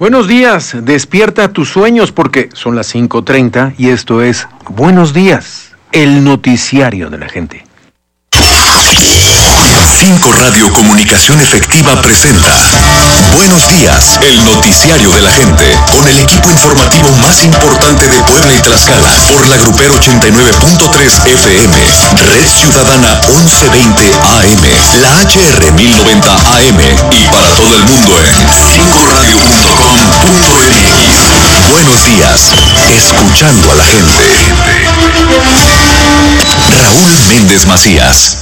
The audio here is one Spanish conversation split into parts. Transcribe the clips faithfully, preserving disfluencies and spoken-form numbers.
Buenos días, despierta tus sueños porque son las cinco treinta y esto es Buenos Días, el noticiario de la gente. cinco Radio Comunicación Efectiva presenta Buenos Días, el noticiario de la gente, con el equipo informativo más importante de Puebla y Tlaxcala, por la Grupero ochenta y nueve punto tres F M, Red Ciudadana once veinte A M, la H R mil noventa A M y para todo el mundo en cinco radio punto com punto m x. Buenos Días, escuchando a la gente. Raúl Méndez Macías.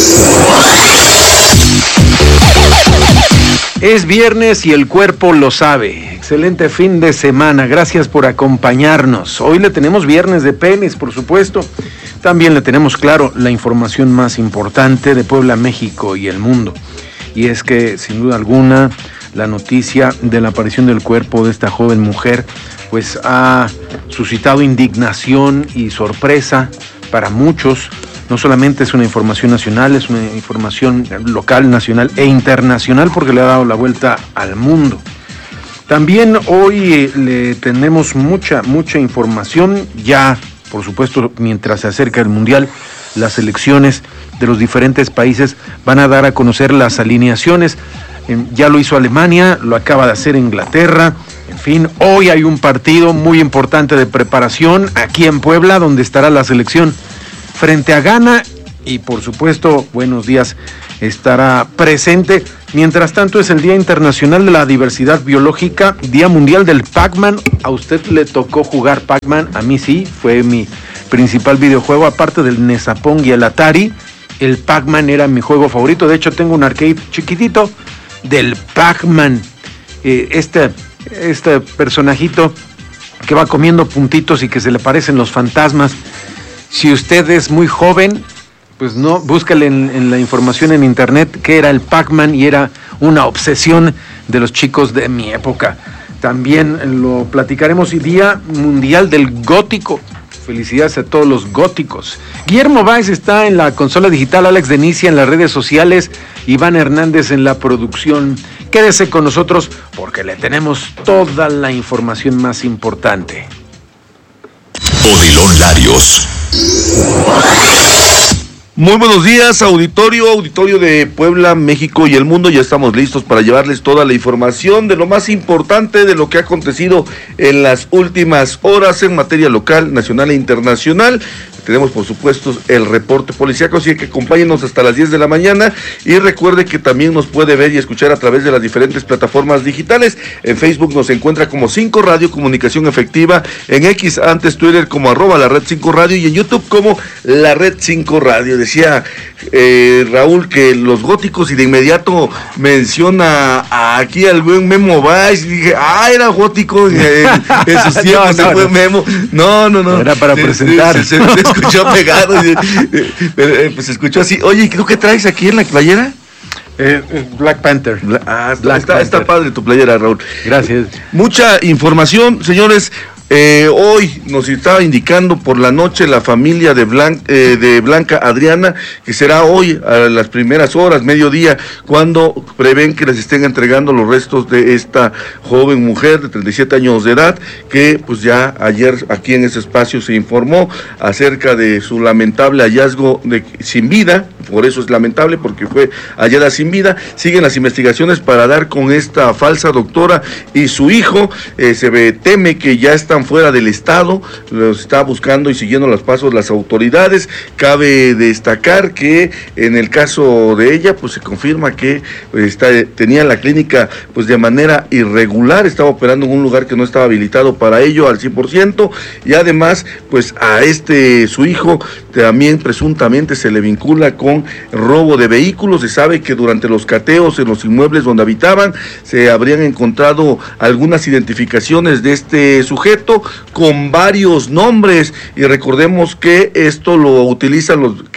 Es viernes y el cuerpo lo sabe. Excelente fin de semana. Gracias por acompañarnos. Hoy le tenemos viernes de penes, por supuesto. También le tenemos, claro, la información más importante de Puebla, México y el mundo. Y es que, sin duda alguna, la noticia de la aparición del cuerpo de esta joven mujer, pues ha suscitado indignación y sorpresa para muchos. No solamente es una información nacional, es una información local, nacional e internacional porque le ha dado la vuelta al mundo. También hoy eh, le tenemos mucha, mucha información. Ya, por supuesto, mientras se acerca el Mundial, las selecciones de los diferentes países van a dar a conocer las alineaciones. Eh, ya lo hizo Alemania, lo acaba de hacer Inglaterra. En fin, hoy hay un partido muy importante de preparación aquí en Puebla, donde estará la selección frente a Ghana y por supuesto, Buenos Días estará presente. Mientras tanto es el Día Internacional de la Diversidad Biológica, Día Mundial del Pac-Man. ¿A usted le tocó jugar Pac-Man? A mí sí, fue mi principal videojuego, aparte del Nesapong y el Atari. El Pac-Man era mi juego favorito, de hecho tengo un arcade chiquitito del Pac-Man. Eh, este, este personajito que va comiendo puntitos y que se le parecen los fantasmas. Si usted es muy joven, pues no, búscale en, en la información en internet que era el Pac-Man y era una obsesión de los chicos de mi época. También lo platicaremos, y Día Mundial del Gótico. Felicidades a todos los góticos. Guillermo Báez está en la consola digital, Alex Denicia en las redes sociales, Iván Hernández en la producción. Quédese con nosotros porque le tenemos toda la información más importante. Odilon Larios. Muy buenos días, auditorio, auditorio de Puebla, México y el mundo. Ya estamos listos para llevarles toda la información de lo más importante de lo que ha acontecido en las últimas horas en materia local, nacional e internacional. Tenemos, por supuesto, el reporte policíaco, así que acompáñenos hasta las diez de la mañana y recuerde que también nos puede ver y escuchar a través de las diferentes plataformas digitales. En Facebook nos encuentra como cinco Radio Comunicación Efectiva, en X, antes Twitter, como arroba la Red cinco Radio y en YouTube como la Red cinco Radio. Decía eh, Raúl que los góticos y de inmediato menciona a, aquí al buen Memo Báez y dije, ah, era gótico en, en sus tiempos, no, se no, fue no. Memo. No, no, no. Era para se, presentar. Se, se, se escuchó pegado, y, eh, pues se escuchó así. Oye, ¿tú qué traes aquí en la playera? Eh, Black Panther. Bla, ah, Black está, Panther. Está padre tu playera, Raúl. Gracias. Mucha información, señores. Eh, hoy nos estaba indicando por la noche la familia de, Blan, eh, de Blanca Adriana, que será hoy a las primeras horas, mediodía, cuando prevén que les estén entregando los restos de esta joven mujer de treinta y siete años de edad, que pues ya ayer aquí en ese espacio se informó acerca de su lamentable hallazgo de sin vida. Por eso es lamentable, porque fue hallada sin vida. Siguen las investigaciones para dar con esta falsa doctora y su hijo. Eh, se ve, teme que ya están fuera del estado, los está buscando y siguiendo los pasos las autoridades. Cabe destacar que en el caso de ella, pues se confirma que pues, está, tenía la clínica pues de manera irregular, estaba operando en un lugar que no estaba habilitado para ello al cien por ciento, y además pues a este su hijo también presuntamente se le vincula con robo de vehículos. Se sabe que durante los cateos en los inmuebles donde habitaban se habrían encontrado algunas identificaciones de este sujeto con varios nombres, y recordemos que esto lo utilizan los que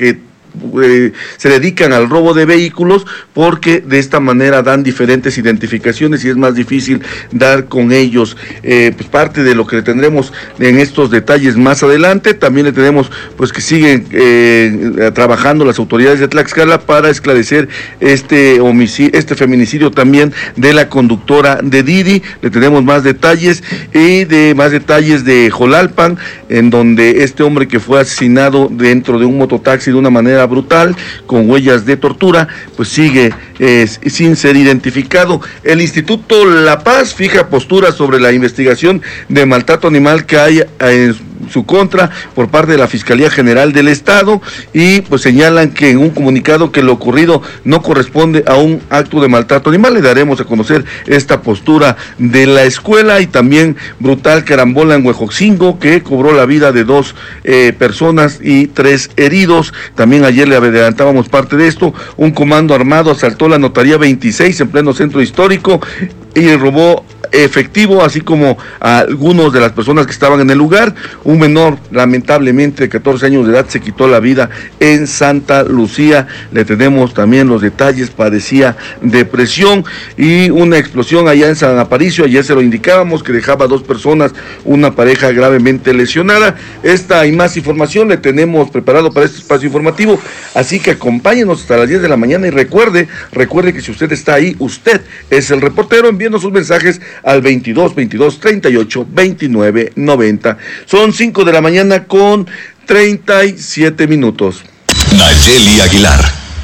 eh, se dedican al robo de vehículos, porque de esta manera dan diferentes identificaciones y es más difícil dar con ellos. Eh, pues parte de lo que le tendremos en estos detalles más adelante. También le tenemos pues que siguen eh, trabajando las autoridades de Tlaxcala para esclarecer este homicidio, este feminicidio también de la conductora de Didi. Le tenemos más detalles y de más detalles de Jolalpan, en donde este hombre que fue asesinado dentro de un mototaxi de una manera brutal, con huellas de tortura, pues sigue eh, sin ser identificado. El Instituto La Paz fija postura sobre la investigación de maltrato animal que hay en su contra por parte de la Fiscalía General del Estado, y pues señalan que en un comunicado que lo ocurrido no corresponde a un acto de maltrato animal. Le daremos a conocer esta postura de la escuela. Y también brutal carambola en Huejotzingo, que cobró la vida de dos eh, personas y tres heridos. También ayer le adelantábamos parte de esto. Un comando armado asaltó la notaría veintiséis en pleno centro histórico y robó efectivo, así como a algunos de las personas que estaban en el lugar. Un menor, lamentablemente, de catorce años de edad, se quitó la vida en Santa Lucía. Le tenemos también los detalles. Padecía depresión. Y una explosión allá en San Aparicio, ayer se lo indicábamos, que dejaba a dos personas, una pareja gravemente lesionada. Esta y más información le tenemos preparado para este espacio informativo, así que acompáñenos hasta las diez de la mañana. Y recuerde, recuerde que si usted está ahí, usted es el reportero. Envíenos sus mensajes al veintidós, veintidós, treinta y ocho, veintinueve, noventa. Son cinco de la mañana con treinta y siete minutos. Nayeli Aguilar.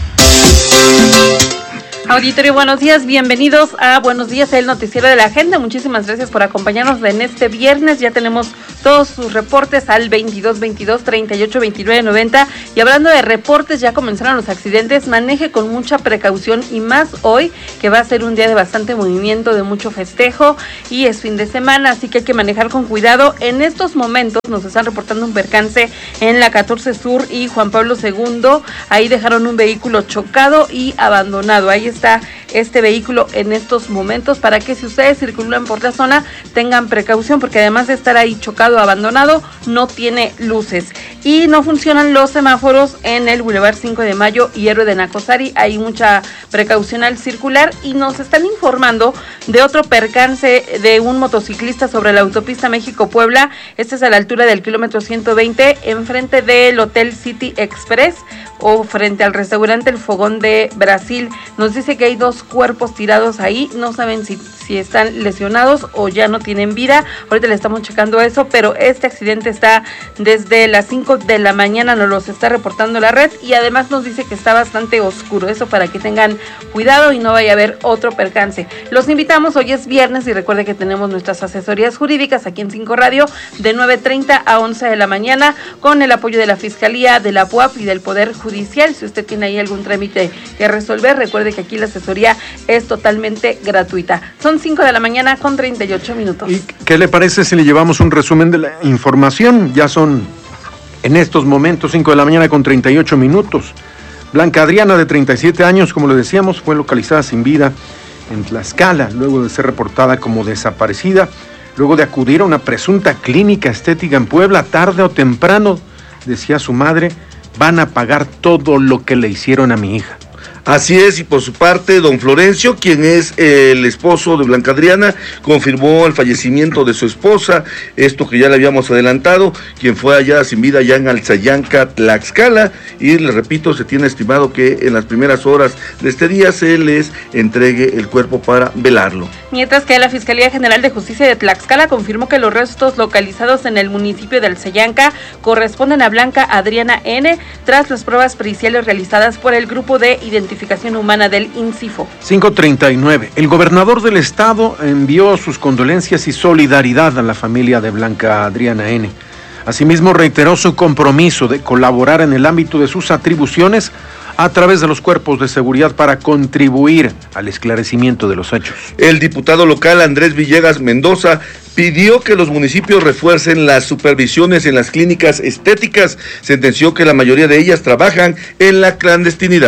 Auditorio, buenos días, bienvenidos a Buenos Días, el noticiero de la agenda. Muchísimas gracias por acompañarnos en este viernes. Ya tenemos todos sus reportes al veintidós, veintidós, treinta y ocho, veintinueve, noventa. Y hablando de reportes, ya comenzaron los accidentes. Maneje con mucha precaución, y más hoy, que va a ser un día de bastante movimiento, de mucho festejo, y es fin de semana, así que hay que manejar con cuidado. En estos momentos nos están reportando un percance en la catorce Sur y Juan Pablo segundo. Ahí dejaron un vehículo chocado y abandonado. Ahí está este vehículo en estos momentos, para que si ustedes circulan por la zona tengan precaución, porque además de estar ahí chocado, abandonado, no tiene luces y no funcionan los semáforos en el Boulevard cinco de Mayo y Héroe de Nacosari. Hay mucha precaución al circular, y nos están informando de otro percance de un motociclista sobre la autopista México-Puebla. Este es a la altura del kilómetro ciento veinte, enfrente del Hotel City Express o frente al restaurante El Fogón de Brasil. Nos dice que hay dos cuerpos tirados ahí, no saben si, si están lesionados o ya no tienen vida. Ahorita le estamos checando eso, pero este accidente está desde las cinco de la mañana, nos los está reportando la red, y además nos dice que está bastante oscuro, eso para que tengan cuidado y no vaya a haber otro percance. Los invitamos, hoy es viernes, y recuerde que tenemos nuestras asesorías jurídicas aquí en Cinco Radio de nueve treinta a once de la mañana, con el apoyo de la Fiscalía, de la P U A P y del Poder Judicial. Si usted tiene ahí algún trámite que resolver, recuerde que aquí la asesoría es totalmente gratuita. Son cinco de la mañana con treinta y ocho minutos. ¿Y qué le parece si le llevamos un resumen de la información? Ya son en estos momentos cinco de la mañana con treinta y ocho minutos. Blanca Adriana, de treinta y siete años, como le decíamos, fue localizada sin vida en Tlaxcala, luego de ser reportada como desaparecida, luego de acudir a una presunta clínica estética en Puebla. Tarde o temprano, decía su madre, van a pagar todo lo que le hicieron a mi hija. Así es, y por su parte, don Florencio, quien es el esposo de Blanca Adriana, confirmó el fallecimiento de su esposa, esto que ya le habíamos adelantado, quien fue hallada sin vida ya en Alzayanca, Tlaxcala, y le repito, se tiene estimado que en las primeras horas de este día se les entregue el cuerpo para velarlo. Mientras que la Fiscalía General de Justicia de Tlaxcala confirmó que los restos localizados en el municipio de Alzayanca corresponden a Blanca Adriana N, tras las pruebas periciales realizadas por el Grupo de Identificación Humana del INCIFO. cinco treinta y nueve. El gobernador del estado envió sus condolencias y solidaridad a la familia de Blanca Adriana N. Asimismo, reiteró su compromiso de colaborar en el ámbito de sus atribuciones a través de los cuerpos de seguridad para contribuir al esclarecimiento de los hechos. El diputado local Andrés Villegas Mendoza pidió que los municipios refuercen las supervisiones en las clínicas estéticas. Sentenció que la mayoría de ellas trabajan en la clandestinidad.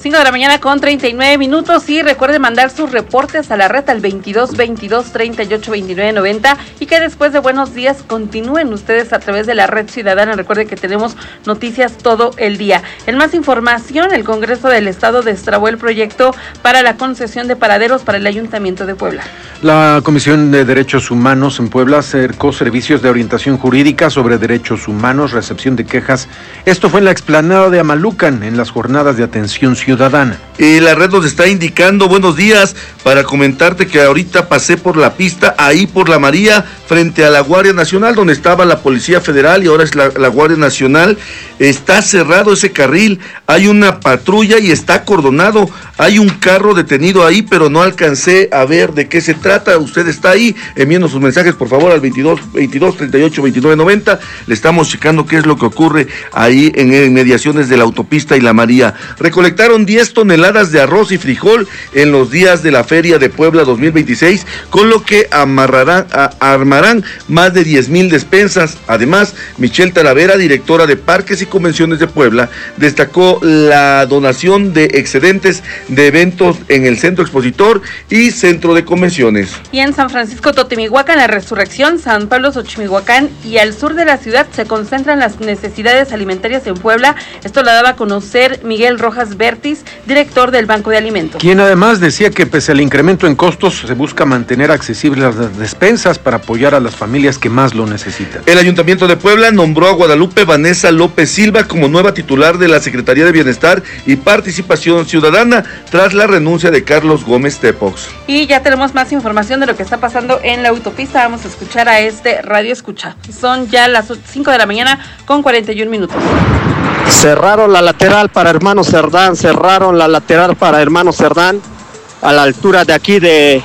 cinco de la mañana con treinta y nueve minutos y recuerde mandar sus reportes a la red al veintidós veintidós treinta y ocho veintinueve noventa y que después de Buenos Días continúen ustedes a través de la red ciudadana. Recuerde que tenemos noticias todo el día. En más información, el Congreso del Estado destrabó el proyecto para la concesión de paraderos para el Ayuntamiento de Puebla. La Comisión de Derechos Humanos en Puebla acercó servicios de orientación jurídica sobre derechos humanos, recepción de quejas. Esto fue en la explanada de Amalucan, en las jornadas de atención ciudadana. Y la red nos está indicando, buenos días, para comentarte que ahorita pasé por la pista, ahí por la María, frente a la Guardia Nacional, donde estaba la Policía Federal y ahora es la, la Guardia Nacional. Está cerrado ese carril, hay una patrulla y está acordonado, hay un carro detenido ahí, pero no alcancé a ver de qué se trata. Usted está ahí, enviando sus mensajes por favor al veintidós veintidós treinta y ocho veintinueve noventa. Le estamos checando qué es lo que ocurre ahí en inmediaciones de la autopista y la María. Recolectaron diez toneladas de arroz y frijol en los días de la Feria de Puebla dos mil veintiséis, con lo que amarrarán, a, armarán más de diez mil despensas. Además, Michelle Talavera, directora de Parques y Convenciones de Puebla, destacó la donación de excedentes de eventos en el Centro Expositor y Centro de Convenciones. Y en San Francisco Totimihuacán, La Resurrección, San Pablo Xochimihuacán y al sur de la ciudad se concentran las necesidades alimentarias en Puebla. Esto lo daba a conocer Miguel Rojas Bertis, director del Banco de Alimentos. Quien además decía que pese al incremento en costos, se busca mantener accesibles las despensas para apoyar a las familias que más lo necesitan. El Ayuntamiento de Puebla nombró a Guadalupe Vanessa López Silva como nueva titular de la Secretaría de Bienestar y Participación Ciudadana tras la renuncia de Carlos Gómez Tepox. Y ya tenemos más información de lo que está pasando en la autopista. Vamos a escuchar a este Radio Escucha. Son ya las cinco de la mañana con cuarenta y un minutos. Cerraron la lateral para Hermano Cerdán, cerraron la lateral para Hermano Cerdán a la altura de aquí de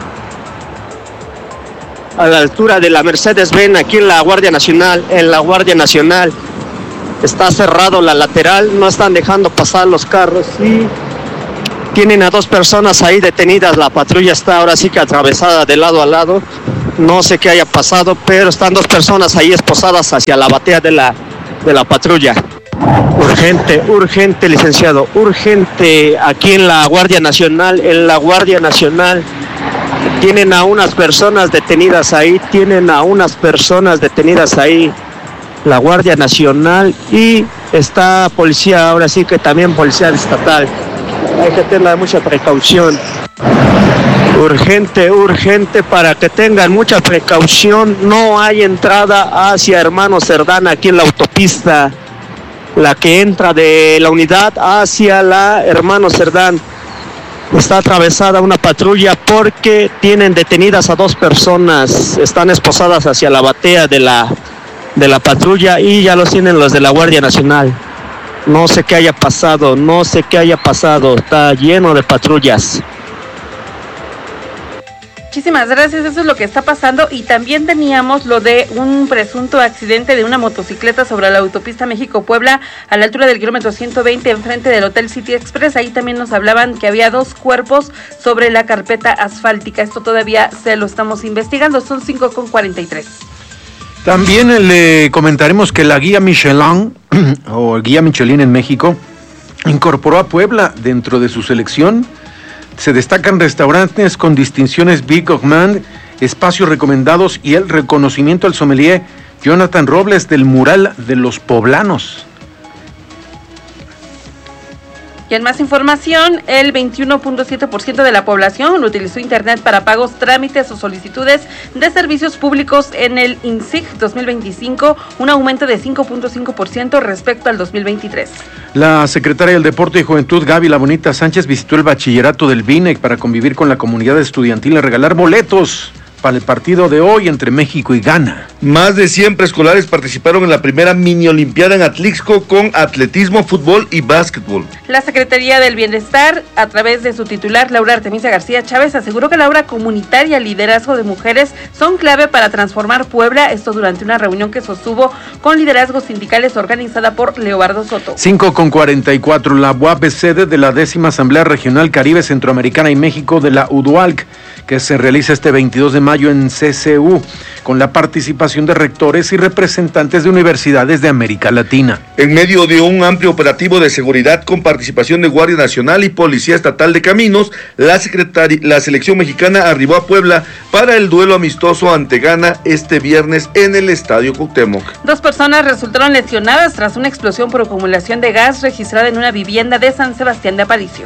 a la altura de la Mercedes-Benz, aquí en la Guardia Nacional, en la Guardia Nacional está cerrado la lateral, no están dejando pasar los carros y tienen a dos personas ahí detenidas. La patrulla está ahora sí que atravesada de lado a lado, no sé qué haya pasado, pero están dos personas ahí esposadas hacia la batea de la de la patrulla. Urgente, urgente, licenciado, urgente, aquí en la Guardia Nacional, en la Guardia Nacional, tienen a unas personas detenidas ahí, tienen a unas personas detenidas ahí, la Guardia Nacional, y está policía, ahora sí que también policía estatal, hay que tener mucha precaución. Urgente, urgente, para que tengan mucha precaución, no hay entrada hacia Hermano Cerdán aquí en la autopista, la que entra de la unidad hacia la Hermano Cerdán. Está atravesada una patrulla porque tienen detenidas a dos personas, están esposadas hacia la batea de la, de la patrulla y ya los tienen los de la Guardia Nacional. No sé qué haya pasado, no sé qué haya pasado, está lleno de patrullas. Muchísimas gracias, eso es lo que está pasando. Y también teníamos lo de un presunto accidente de una motocicleta sobre la autopista México-Puebla a la altura del kilómetro ciento veinte enfrente del Hotel City Express. Ahí también nos hablaban que había dos cuerpos sobre la carpeta asfáltica. Esto todavía se lo estamos investigando, son cinco con cuarenta y tres. También le comentaremos que la guía Michelin, o guía Michelin en México, incorporó a Puebla dentro de su selección. Se destacan restaurantes con distinciones Big Gourmand, espacios recomendados y el reconocimiento al sommelier Jonathan Robles del mural de los poblanos. Y en más información, el veintiuno punto siete por ciento de la población utilizó Internet para pagos, trámites o solicitudes de servicios públicos en el I N S I C dos mil veinticinco, un aumento de cinco punto cinco por ciento respecto al dos mil veintitrés. La secretaria del Deporte y Juventud, Gaby La Bonita Sánchez, visitó el bachillerato del B I N E C para convivir con la comunidad estudiantil y regalar boletos para el partido de hoy entre México y Ghana. Más de cien preescolares participaron en la primera mini olimpiada en Atlixco con atletismo, fútbol y básquetbol. La Secretaría del Bienestar, a través de su titular, Laura Artemisia García Chávez, aseguró que la obra comunitaria y liderazgo de mujeres son clave para transformar Puebla, esto durante una reunión que sostuvo con liderazgos sindicales organizada por Leobardo Soto. cinco con cuarenta y cuatro, la U A P, sede de la décima Asamblea Regional Caribe, Centroamericana y México de la U D U A L C, que se realiza este veintidós de mayo en C C U, con la participación participación de rectores y representantes de universidades de América Latina. En medio de un amplio operativo de seguridad con participación de Guardia Nacional y Policía Estatal de Caminos, la, secretari- la selección mexicana arribó a Puebla para el duelo amistoso ante Ghana este viernes en el Estadio Cuauhtémoc. Dos personas resultaron lesionadas tras una explosión por acumulación de gas registrada en una vivienda de San Sebastián de Aparicio.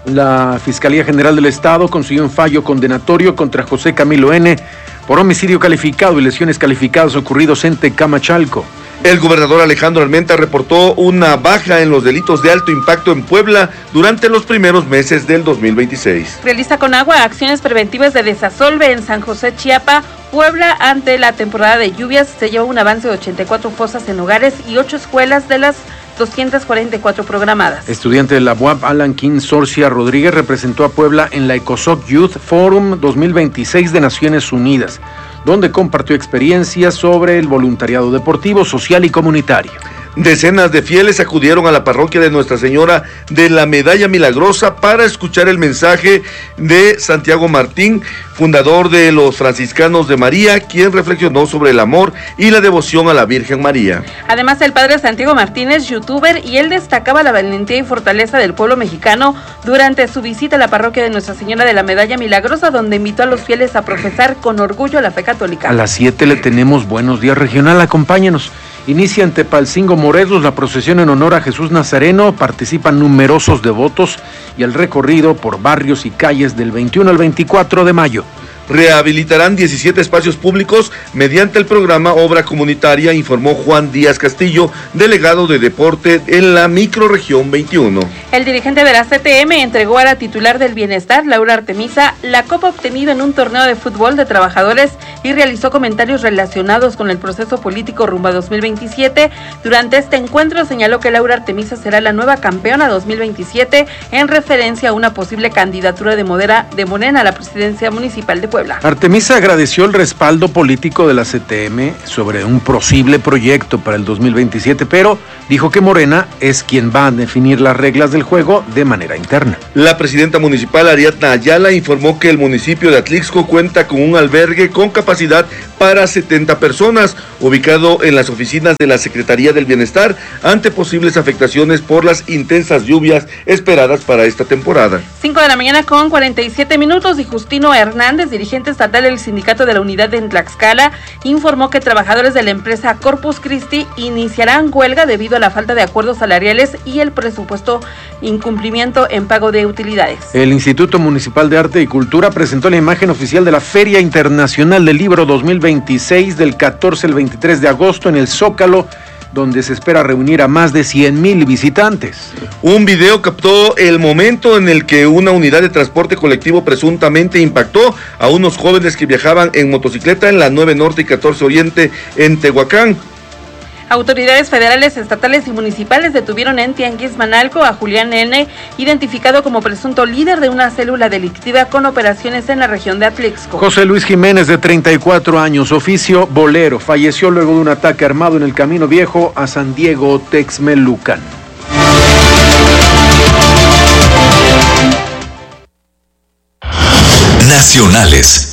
La Fiscalía General del Estado consiguió un fallo condenatorio contra José Camilo N. por homicidio calificado y lesiones calificadas ocurridos en Tecamachalco. El gobernador Alejandro Armenta reportó una baja en los delitos de alto impacto en Puebla durante los primeros meses del dos mil veintiséis. Realiza con agua acciones preventivas de desasolve en San José, Chiapa. Puebla, ante la temporada de lluvias, se llevó un avance de ochenta y cuatro fosas en hogares y ocho escuelas de las doscientas cuarenta y cuatro programadas. Estudiante de la U A P, Alan King Sorcia Rodríguez, representó a Puebla en la ECOSOC Youth Forum dos mil veintiséis de Naciones Unidas, donde compartió experiencias sobre el voluntariado deportivo, social y comunitario. Decenas de fieles acudieron a la parroquia de Nuestra Señora de la Medalla Milagrosa para escuchar el mensaje de Santiago Martín, fundador de los Franciscanos de María, quien reflexionó sobre el amor y la devoción a la Virgen María. Además, el padre Santiago Martínez, youtuber, y él destacaba la valentía y fortaleza del pueblo mexicano durante su visita a la parroquia de Nuestra Señora de la Medalla Milagrosa, donde invitó a los fieles a profesar con orgullo la fe católica. A las siete le tenemos Buenos Días Regional, acompáñanos. Inicia en Tepalcingo, Morelos, la procesión en honor a Jesús Nazareno. Participan numerosos devotos y el recorrido por barrios y calles del veintiuno al veinticuatro de mayo. Rehabilitarán diecisiete espacios públicos mediante el programa Obra Comunitaria, informó Juan Díaz Castillo, delegado de Deporte en la microrregión veintiuno. El dirigente de la C T M entregó a la titular del Bienestar, Laura Artemisa, la copa obtenida en un torneo de fútbol de trabajadores y realizó comentarios relacionados con el proceso político rumbo a dos mil veintisiete. Durante este encuentro señaló que Laura Artemisa será la nueva campeona dos mil veintisiete en referencia a una posible candidatura de, Modera, de Morena a la presidencia municipal de Puebla. Artemisa agradeció el respaldo político de la C T M sobre un posible proyecto para el dos mil veintisiete, pero dijo que Morena es quien va a definir las reglas del juego de manera interna. La presidenta municipal Ariadna Ayala informó que el municipio de Atlixco cuenta con un albergue con capacidad para setenta personas, ubicado en las oficinas de la Secretaría del Bienestar, ante posibles afectaciones por las intensas lluvias esperadas para esta temporada. cinco de la mañana con cuarenta y siete minutos y Justino Hernández, dirigente estatal del sindicato de la unidad de Tlaxcala, informó que trabajadores de la empresa Corpus Christi iniciarán huelga debido a la falta de acuerdos salariales y el presupuesto incumplimiento en pago de utilidades. El Instituto Municipal de Arte y Cultura presentó la imagen oficial de la Feria Internacional del Libro dos mil veintiséis del catorce al veintitrés de agosto en el Zócalo, donde se espera reunir a más de cien mil visitantes. Un video captó el momento en el que una unidad de transporte colectivo presuntamente impactó a unos jóvenes que viajaban en motocicleta en la nueve Norte y catorce Oriente en Tehuacán. Autoridades federales, estatales y municipales detuvieron en Tianguismanalco a Julián N., identificado como presunto líder de una célula delictiva con operaciones en la región de Atlixco. José Luis Jiménez, de treinta y cuatro años, oficio bolero, falleció luego de un ataque armado en el Camino Viejo a San Diego, Texmelucan. Nacionales.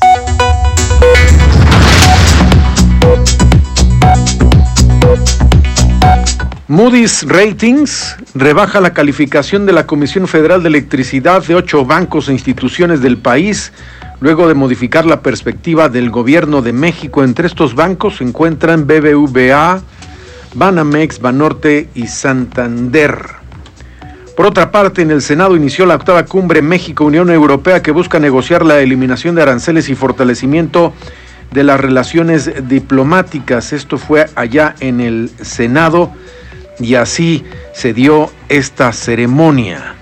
Moody's Ratings rebaja la calificación de la Comisión Federal de Electricidad de ocho bancos e instituciones del país, luego de modificar la perspectiva del gobierno de México. Entre estos bancos se encuentran B B V A, Banamex, Banorte y Santander. Por otra parte, en el Senado inició la octava cumbre México-Unión Europea, que busca negociar la eliminación de aranceles y fortalecimiento de las relaciones diplomáticas. Esto fue allá en el Senado y así se dio esta ceremonia.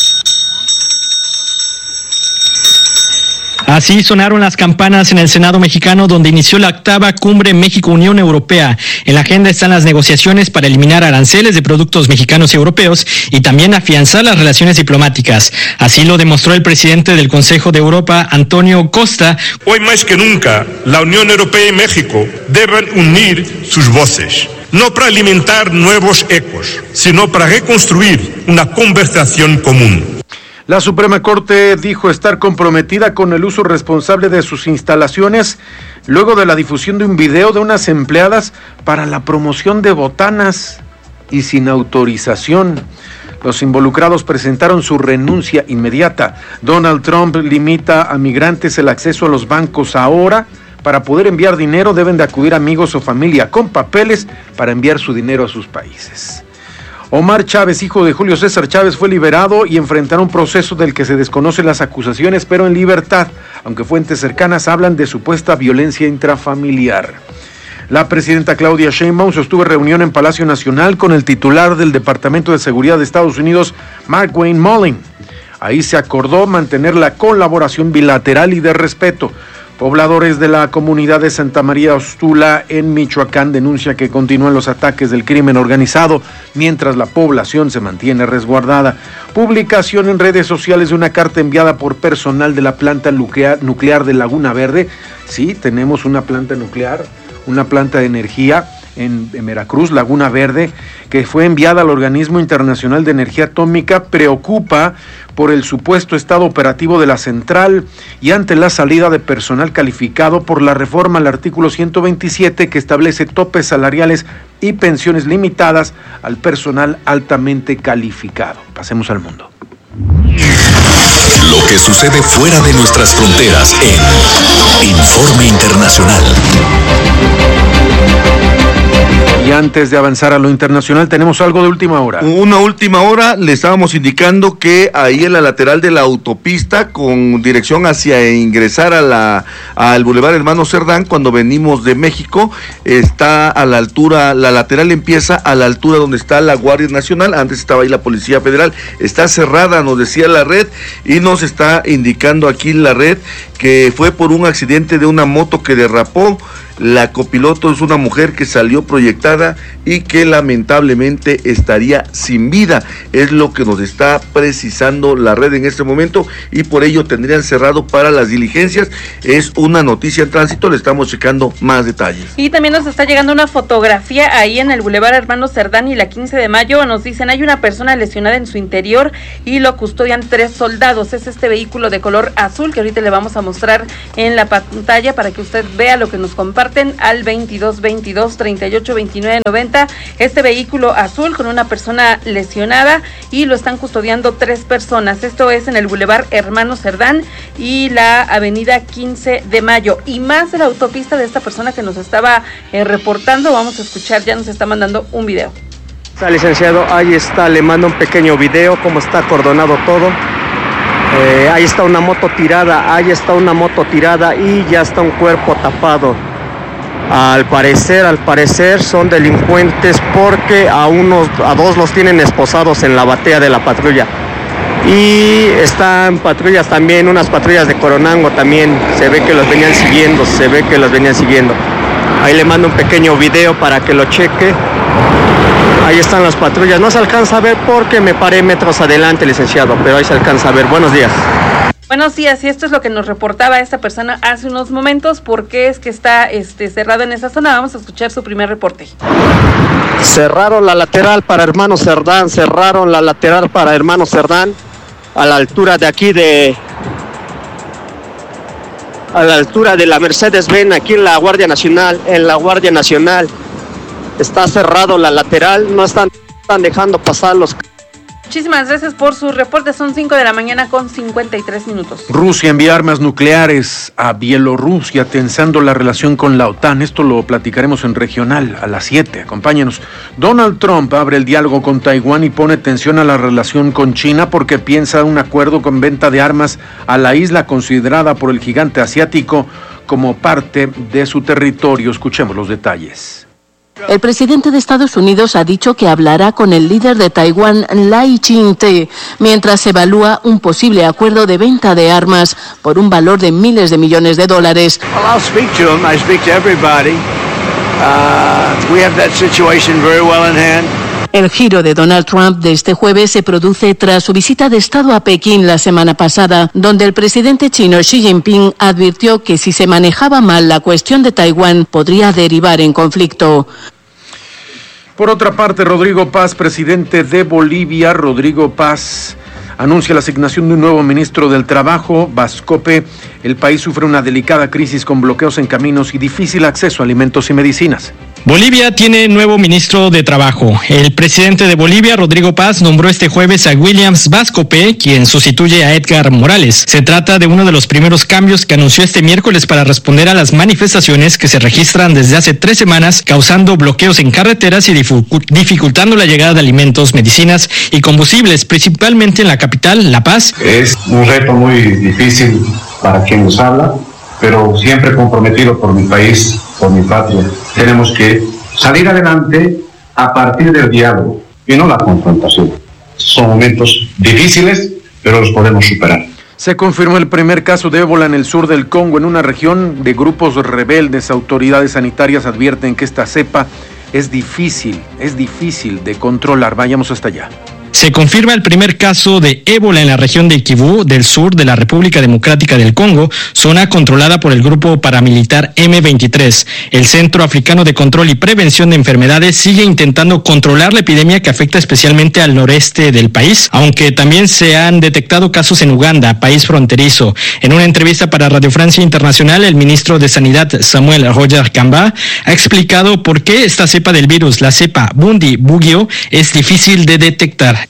Así sonaron las campanas en el Senado mexicano, donde inició la octava cumbre México-Unión Europea. En la agenda están las negociaciones para eliminar aranceles de productos mexicanos y europeos y también afianzar las relaciones diplomáticas. Así lo demostró el presidente del Consejo de Europa, Antonio Costa. Hoy más que nunca, la Unión Europea y México deben unir sus voces, no para alimentar nuevos ecos, sino para reconstruir una conversación común. La Suprema Corte dijo estar comprometida con el uso responsable de sus instalaciones luego de la difusión de un video de unas empleadas para la promoción de botanas y sin autorización. Los involucrados presentaron su renuncia inmediata. Donald Trump limita a migrantes el acceso a los bancos ahora. Para poder enviar dinero deben de acudir amigos o familia con papeles para enviar su dinero a sus países. Omar Chávez, hijo de Julio César Chávez, fue liberado y enfrentará un proceso del que se desconocen las acusaciones, pero en libertad, aunque fuentes cercanas hablan de supuesta violencia intrafamiliar. La presidenta Claudia Sheinbaum sostuvo reunión en Palacio Nacional con el titular del Departamento de Seguridad de Estados Unidos, Markwayne Mullin. Ahí se acordó mantener la colaboración bilateral y de respeto. Pobladores de la comunidad de Santa María Ostula en Michoacán denuncian que continúan los ataques del crimen organizado mientras la población se mantiene resguardada. Publicación en redes sociales de una carta enviada por personal de la planta nuclear, nuclear de Laguna Verde. Sí, tenemos una planta nuclear, una planta de energía en, en Veracruz, Laguna Verde, que fue enviada al Organismo Internacional de Energía Atómica. Preocupa por el supuesto estado operativo de la central y ante la salida de personal calificado por la reforma al artículo ciento veintisiete que establece topes salariales y pensiones limitadas al personal altamente calificado. Pasemos al mundo. Lo que sucede fuera de nuestras fronteras en Informe Internacional. Y antes de avanzar a lo internacional, tenemos algo de última hora. Una última hora, le estábamos indicando que ahí en la lateral de la autopista, con dirección hacia ingresar a la al Boulevard Hermano Cerdán, cuando venimos de México, está a la altura, la lateral empieza a la altura donde está la Guardia Nacional, antes estaba ahí la Policía Federal, está cerrada, nos decía la red, y nos está indicando aquí la red que fue por un accidente de una moto que derrapó. La copiloto es una mujer que salió proyectada y que lamentablemente estaría sin vida. Es lo que nos está precisando la red en este momento y por ello tendrían cerrado para las diligencias. Es una noticia en tránsito, le estamos checando más detalles. Y también nos está llegando una fotografía ahí en el Boulevard Hermano Cerdán y la quince de mayo. Nos dicen, hay una persona lesionada en su interior y lo custodian tres soldados. Es este vehículo de color azul que ahorita le vamos a mostrar en la pantalla para que usted vea lo que nos comparte al veintidós veintidós treinta y ocho veintinueve noventa. Este vehículo azul con una persona lesionada y lo están custodiando tres personas. Esto es en el Boulevard Hermano Cerdán y la avenida quince de mayo. Y más de la autopista de esta persona que nos estaba eh, reportando, vamos a escuchar, ya nos está mandando un video. Está, licenciado, ahí está, le mando un pequeño video, cómo está acordonado todo. Eh, ahí está una moto tirada, ahí está una moto tirada y ya está un cuerpo tapado. Al parecer, al parecer son delincuentes porque a unos, a dos los tienen esposados en la batea de la patrulla. Y están patrullas también, unas patrullas de Coronango también, se ve que los venían siguiendo, se ve que los venían siguiendo. Ahí le mando un pequeño video para que lo cheque. Ahí están las patrullas, no se alcanza a ver porque me paré metros adelante, licenciado, pero ahí se alcanza a ver. Buenos días. Buenos días, y esto es lo que nos reportaba esta persona hace unos momentos. ¿Por qué es que está este, cerrado en esa zona? Vamos a escuchar su primer reporte. Cerraron la lateral para Hermano Cerdán, cerraron la lateral para Hermano Cerdán, a la altura de aquí de... a la altura de la Mercedes-Benz, aquí en la Guardia Nacional, en la Guardia Nacional. Está cerrado la lateral, no están, están dejando pasar los... Muchísimas gracias por sus reportes. Son cinco de la mañana con cincuenta y tres minutos. Rusia envía armas nucleares a Bielorrusia, tensando la relación con la OTAN. Esto lo platicaremos en Regional a las siete. Acompáñanos. Donald Trump abre el diálogo con Taiwán y pone tensión a la relación con China porque piensa un acuerdo con venta de armas a la isla considerada por el gigante asiático como parte de su territorio. Escuchemos los detalles. El presidente de Estados Unidos ha dicho que hablará con el líder de Taiwán, Lai Ching-te, mientras se evalúa un posible acuerdo de venta de armas por un valor de miles de millones de dólares. Well, I'll speak to him. I speak to everybody. Uh, we have that situation very well in hand. El giro de Donald Trump de este jueves se produce tras su visita de Estado a Pekín la semana pasada, donde el presidente chino Xi Jinping advirtió que si se manejaba mal la cuestión de Taiwán podría derivar en conflicto. Por otra parte, Rodrigo Paz, presidente de Bolivia, Rodrigo Paz anuncia la asignación de un nuevo ministro del Trabajo, Bascope. El país sufre una delicada crisis con bloqueos en caminos y difícil acceso a alimentos y medicinas. Bolivia tiene nuevo ministro de Trabajo. El presidente de Bolivia, Rodrigo Paz, nombró este jueves a Williams Bascope, quien sustituye a Edgar Morales. Se trata de uno de los primeros cambios que anunció este miércoles para responder a las manifestaciones que se registran desde hace tres semanas, causando bloqueos en carreteras y dificultando la llegada de alimentos, medicinas y combustibles, principalmente en la capital, La Paz. Es un reto muy difícil para quien nos habla, pero siempre comprometido por mi país, por mi patria. Tenemos que salir adelante a partir del diálogo y no la confrontación. Son momentos difíciles, pero los podemos superar. Se confirmó el primer caso de ébola en el sur del Congo, en una región de grupos rebeldes. Autoridades sanitarias advierten que esta cepa es difícil, es difícil de controlar. Vayamos hasta allá. Se confirma el primer caso de ébola en la región de Kivu, del sur de la República Democrática del Congo, zona controlada por el grupo paramilitar eme veintitrés. El Centro Africano de Control y Prevención de Enfermedades sigue intentando controlar la epidemia que afecta especialmente al noreste del país, aunque también se han detectado casos en Uganda, país fronterizo. En una entrevista para Radio Francia Internacional, el ministro de Sanidad, Samuel Roger Kamba, ha explicado por qué esta cepa del virus, la cepa Bundi Bugio, es difícil de detectar.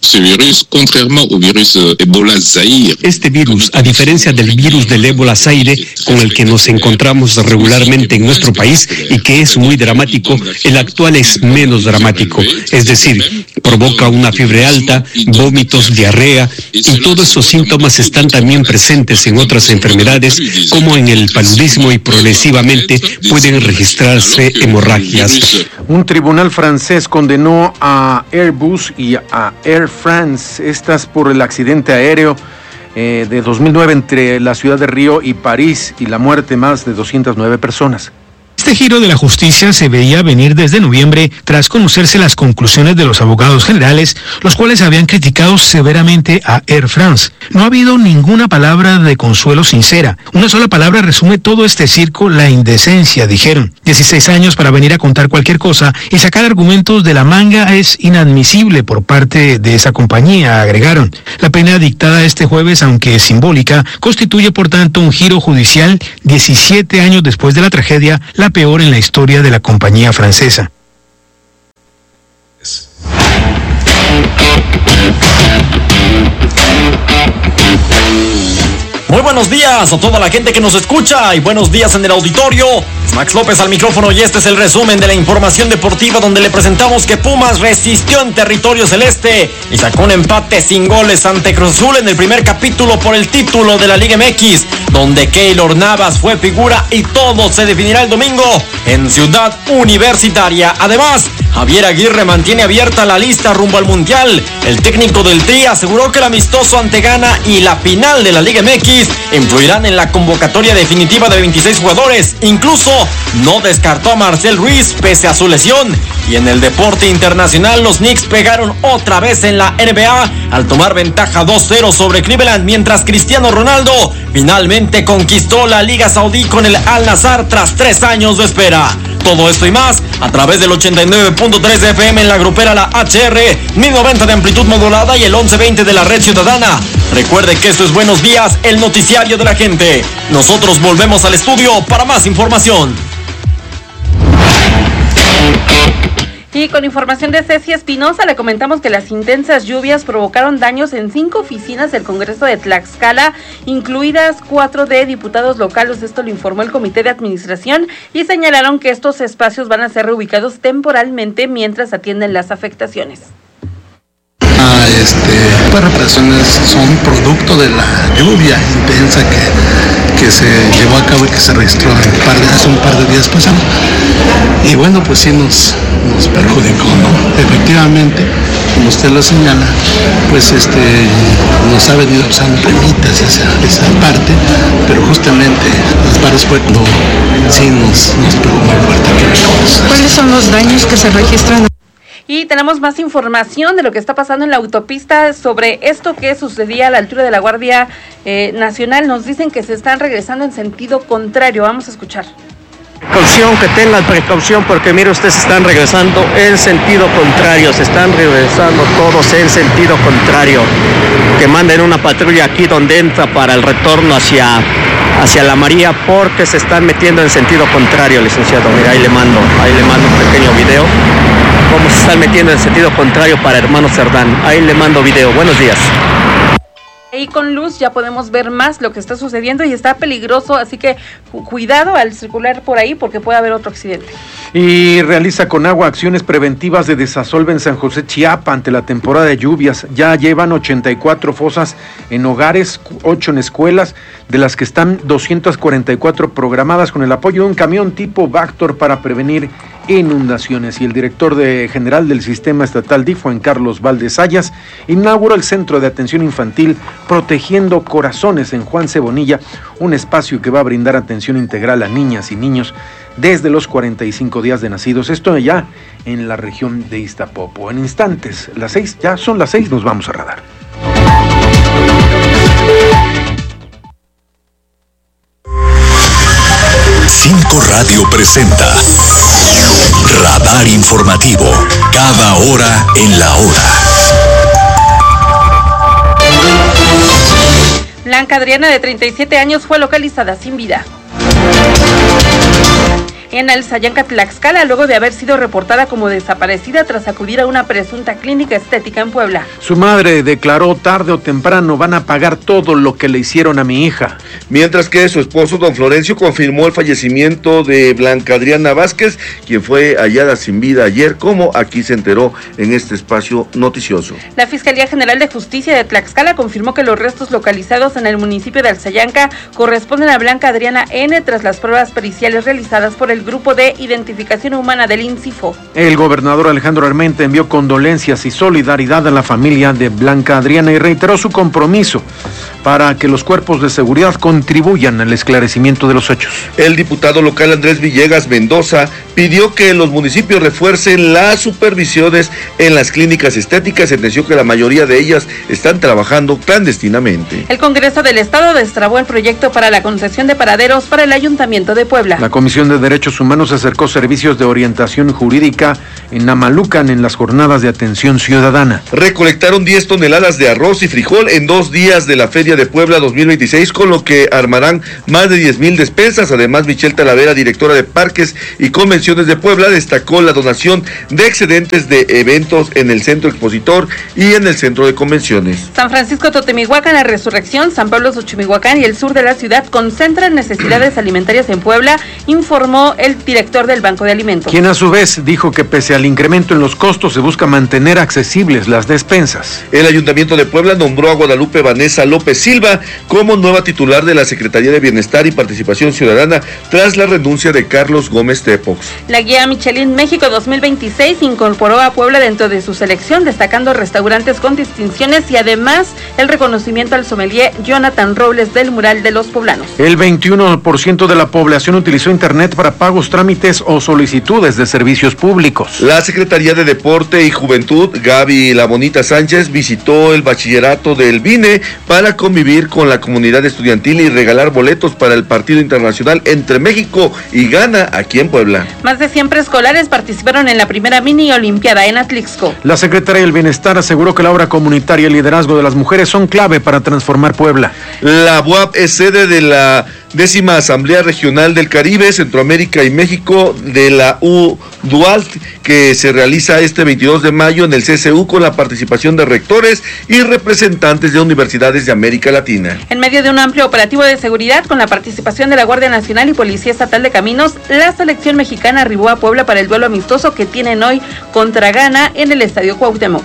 Este virus, a diferencia del virus del ébola Zaire, con el que nos encontramos regularmente en nuestro país y que es muy dramático, el actual es menos dramático. Es decir, provoca una fiebre alta, vómitos, diarrea, y todos esos síntomas están también presentes en otras enfermedades, como en el paludismo, y progresivamente pueden registrarse hemorragias. Un tribunal francés condenó a Airbus y a Air France, estas por el accidente aéreo eh, de dos mil nueve entre la ciudad de Río y París y la muerte más de doscientas nueve personas. Este giro de la justicia se veía venir desde noviembre tras conocerse las conclusiones de los abogados generales, los cuales habían criticado severamente a Air France. No ha habido ninguna palabra de consuelo sincera. Una sola palabra resume todo este circo: la indecencia, dijeron. dieciséis años para venir a contar cualquier cosa y sacar argumentos de la manga es inadmisible por parte de esa compañía, agregaron. La pena dictada este jueves, aunque simbólica, constituye por tanto un giro judicial diecisiete años después de la tragedia, la peor en la historia de la compañía francesa. Muy buenos días a toda la gente que nos escucha y buenos días en el auditorio. Max López al micrófono y este es el resumen de la información deportiva, donde le presentamos que Pumas resistió en territorio celeste y sacó un empate sin goles ante Cruz Azul en el primer capítulo por el título de la Liga eme equis, donde Keylor Navas fue figura y todo se definirá el domingo en Ciudad Universitaria. Además, Javier Aguirre mantiene abierta la lista rumbo al Mundial. El técnico del Tri aseguró que el amistoso ante Ghana y la final de la Liga eme equis influirán en la convocatoria definitiva de veintiséis jugadores. Incluso no descartó a Marcel Ruiz pese a su lesión. Y en el deporte internacional, los Knicks pegaron otra vez en la ene be a al tomar ventaja dos cero sobre Cleveland, mientras Cristiano Ronaldo finalmente conquistó la Liga Saudí con el Al Nassr tras tres años de espera. Todo esto y más a través del ochenta y nueve punto tres de efe eme en la grupera La hache erre, mil noventa de amplitud modulada y el once veinte de la red ciudadana. Recuerde que esto es Buenos Días, el noticiario de la gente. Nosotros volvemos al estudio para más información. Y con información de Ceci Espinosa, le comentamos que las intensas lluvias provocaron daños en cinco oficinas del Congreso de Tlaxcala, incluidas cuatro de diputados locales. Esto lo informó el Comité de Administración y señalaron que estos espacios van a ser reubicados temporalmente mientras atienden las afectaciones. Ah, este, pues reparaciones son producto de la lluvia intensa que, que se llevó a cabo y que se registró un par de, hace un par de días pasados. Y bueno, pues sí nos, nos perjudicó, ¿no? Efectivamente, como usted lo señala, pues este nos ha venido usando remitas esa, esa parte, pero justamente las barras fue cuando sí nos, nos pegó muy fuerte aquí. ¿Cuáles son los daños que se registran? Y tenemos más información de lo que está pasando en la autopista sobre esto que sucedía a la altura de la Guardia eh, Nacional. Nos dicen que se están regresando en sentido contrario. Vamos a escuchar. Precaución, que tengan precaución, porque mire, ustedes están regresando en sentido contrario, se están regresando todos en sentido contrario. Que manden una patrulla aquí donde entra para el retorno hacia, hacia la María, porque se están metiendo en sentido contrario, licenciado. Mira, ahí le mando, ahí le mando un pequeño video. Cómo se están metiendo en sentido contrario para Hermano Cerdán. Ahí le mando video. Buenos días. Ahí con luz ya podemos ver más lo que está sucediendo y está peligroso, así que cuidado al circular por ahí porque puede haber otro accidente. Y realiza con agua acciones preventivas de desasolve en San José Chiapa ante la temporada de lluvias. Ya llevan ochenta y cuatro fosas en hogares, ocho en escuelas, de las que están doscientas cuarenta y cuatro programadas con el apoyo de un camión tipo Vactor para prevenir inundaciones. Y el director de, general del Sistema Estatal D I F, Juan Carlos Valdez Sayas, inauguró el Centro de Atención Infantil Protegiendo Corazones en Juan Cebonilla, un espacio que va a brindar atención integral a niñas y niños desde los cuarenta y cinco días de nacidos, esto ya en la región de Iztapopo. En instantes, las seis, ya son las seis, nos vamos a Radar. Cinco Radio presenta Radar Informativo, cada hora en la hora. Blanca Adriana, de treinta y siete años, fue localizada sin vida en Alzayanca, Tlaxcala, luego de haber sido reportada como desaparecida tras acudir a una presunta clínica estética en Puebla. Su madre declaró: tarde o temprano van a pagar todo lo que le hicieron a mi hija. Mientras que su esposo, don Florencio, confirmó el fallecimiento de Blanca Adriana Vázquez, quien fue hallada sin vida ayer, como aquí se enteró en este espacio noticioso. La Fiscalía General de Justicia de Tlaxcala confirmó que los restos localizados en el municipio de Alzayanca corresponden a Blanca Adriana N tras las pruebas periciales realizadas por el Grupo de Identificación Humana del INCIFO. El gobernador Alejandro Armenta envió condolencias y solidaridad a la familia de Blanca Adriana y reiteró su compromiso para que los cuerpos de seguridad contribuyan al esclarecimiento de los hechos. El diputado local Andrés Villegas Mendoza pidió que los municipios refuercen las supervisiones en las clínicas estéticas. Sentenció que la mayoría de ellas están trabajando clandestinamente. El Congreso del Estado destrabó el proyecto para la concesión de paraderos para el Ayuntamiento de Puebla. La Comisión de Derechos Humanos acercó servicios de orientación jurídica en Amalucan en las jornadas de atención ciudadana. Recolectaron diez toneladas de arroz y frijol en dos días de la Feria de Puebla dos mil veintiséis, con lo que armarán más de diez mil despensas. Además, Michelle Talavera, directora de Parques y Convenciones de Puebla, destacó la donación de excedentes de eventos en el Centro Expositor y en el Centro de Convenciones. San Francisco Totemihuacán, La Resurrección, San Pablo Xochimihuacán y el sur de la ciudad concentran necesidades alimentarias en Puebla, informó el director del Banco de Alimentos. Quien a su vez dijo que pese al incremento en los costos se busca mantener accesibles las despensas. El Ayuntamiento de Puebla nombró a Guadalupe Vanessa López Silva como nueva titular de la Secretaría de Bienestar y Participación Ciudadana tras la renuncia de Carlos Gómez Tepox. La guía Michelin México dos mil veintiséis incorporó a Puebla dentro de su selección, destacando restaurantes con distinciones y además el reconocimiento al sommelier Jonathan Robles del Mural de los Poblanos. El veintiuno por ciento de la población utilizó internet para pagos, trámites o solicitudes de servicios públicos. La Secretaría de Deporte y Juventud, Gaby La Bonita Sánchez, visitó el bachillerato del B I N E para convivir con la comunidad estudiantil y regalar boletos para el partido internacional entre México y Ghana aquí en Puebla. Más de cien preescolares participaron en la primera mini olimpiada en Atlixco. La Secretaría del Bienestar aseguró que la obra comunitaria y el liderazgo de las mujeres son clave para transformar Puebla. La B U A P es sede de la décima Asamblea Regional del Caribe, Centroamérica y México de la U D U A L T, que se realiza este veintidós de mayo en el C C U con la participación de rectores y representantes de universidades de América Latina. En medio de un amplio operativo de seguridad con la participación de la Guardia Nacional y Policía Estatal de Caminos, la selección mexicana arribó a Puebla para el duelo amistoso que tienen hoy contra Ghana en el Estadio Cuauhtémoc.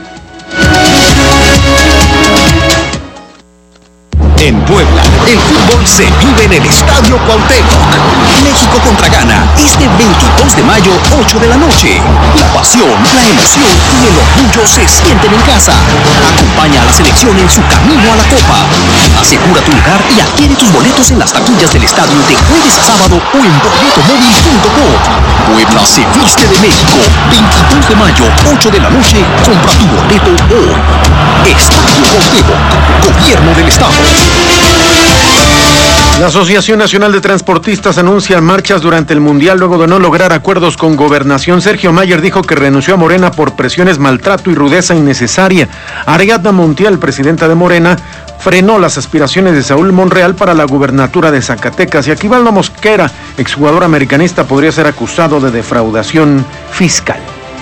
En Puebla, el fútbol se vive en el Estadio Cuauhtémoc. México contra Ghana, este veintidós de mayo, ocho de la noche. La pasión, la emoción y el orgullo se sienten en casa. Acompaña a la selección en su camino a la Copa. Asegura tu lugar y adquiere tus boletos en las taquillas del estadio de jueves a sábado o en boleto móvil punto com. Puebla se viste de México, veintidós de mayo, ocho de la noche. Compra tu boleto hoy. Estadio Cuauhtémoc, Gobierno del Estado. La Asociación Nacional de Transportistas anuncia marchas durante el Mundial luego de no lograr acuerdos con Gobernación. Sergio Mayer dijo que renunció a Morena por presiones, maltrato y rudeza innecesaria. Ariadna Montiel, presidenta de Morena, frenó las aspiraciones de Saúl Monreal para la gubernatura de Zacatecas. Y Aquivaldo Mosquera, exjugador americanista, podría ser acusado de defraudación fiscal.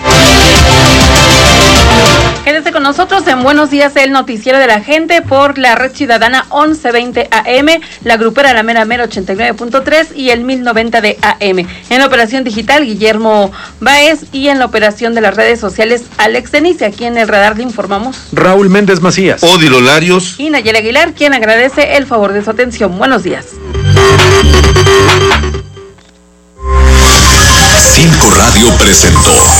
Quédese con nosotros en Buenos Días, el noticiero de la gente por la Red Ciudadana once veinte A M, la grupera La Mera Mera ochenta y nueve punto tres y el mil noventa de A M. En la operación digital, Guillermo Báez, y en la operación de las redes sociales, Alex Denise. Aquí en el radar le informamos Raúl Méndez Macías, Odilo Larios y Nayeli Aguilar, quien agradece el favor de su atención. Buenos días. Cinco Radio presentó